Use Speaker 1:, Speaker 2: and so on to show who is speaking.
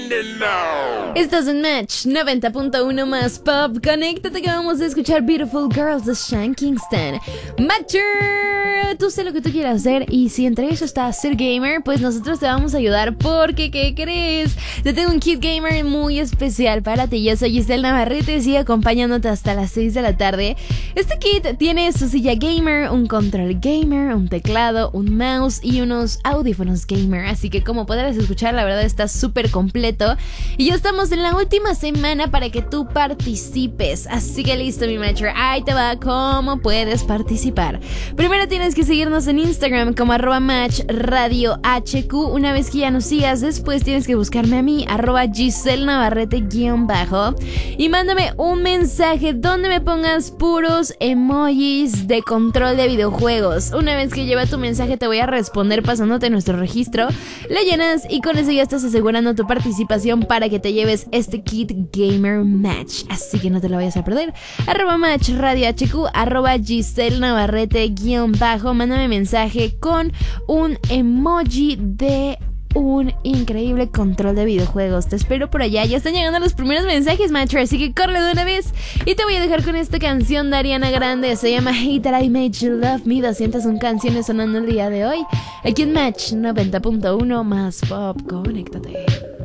Speaker 1: Estás en Match 90.1 más Pop. Conéctate que vamos a escuchar Beautiful Girls de Sean Kingston. Matcher, tú sé lo que tú quieras hacer, y si entre eso está ser gamer, pues nosotros te vamos a ayudar, porque ¿qué crees? Te tengo un kit gamer muy especial para ti. Yo soy Giselle Navarrete y sigo acompañándote hasta las 6 de la tarde. Este kit tiene su silla gamer, un control gamer, un teclado, un mouse y unos audífonos gamer. Así que como podrás escuchar, la verdad está súper completo. Y ya estamos en la última semana para que tú participes. Así que listo, mi Matcher, ahí te va cómo puedes participar. Primero tienes que seguirnos en Instagram como @matchradiohq. Una vez que ya nos sigas, después tienes que buscarme a mí, @GiselleNavarrete_, y mándame un mensaje donde me pongas puros emojis de control de videojuegos. Una vez que lleve tu mensaje, te voy a responder pasándote nuestro registro. Lo llenas y con eso ya estás asegurando tu participación para que te lleves este kit gamer Match. Así que no te lo vayas a perder. @matchradiohq, @GiselleNavarrete_. Mándame mensaje con un emoji de un increíble control de videojuegos. Te espero por allá. Ya están llegando los primeros mensajes, Matcher, así que corre de una vez. Y te voy a dejar con esta canción de Ariana Grande. Se llama Hate That I Made You Love Me. 201 canciones sonando el día de hoy aquí en Match 90.1 más Pop. Conéctate.